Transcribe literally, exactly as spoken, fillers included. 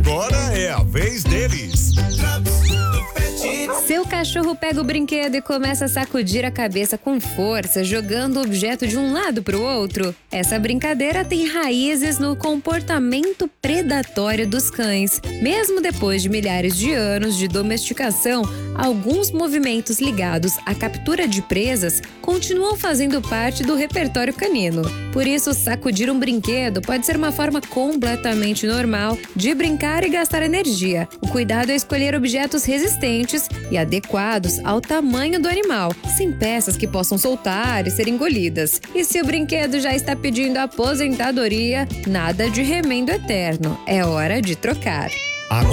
Agora é a vez deles. Seu cachorro pega o brinquedo e começa a sacudir a cabeça com força, jogando o objeto de um lado para o outro. Essa brincadeira tem raízes no comportamento predatório dos cães. Mesmo depois de milhares de anos de domesticação, alguns movimentos ligados à captura de presas continuam fazendo parte do repertório canino. Por isso, sacudir um brinquedo pode ser uma forma completamente normal de brincar e gastar energia. O cuidado é escolher objetos resistentes e adequados ao tamanho do animal, sem peças que possam soltar e ser engolidas. E se o brinquedo já está pedindo aposentadoria, nada de remendo eterno. É hora de trocar.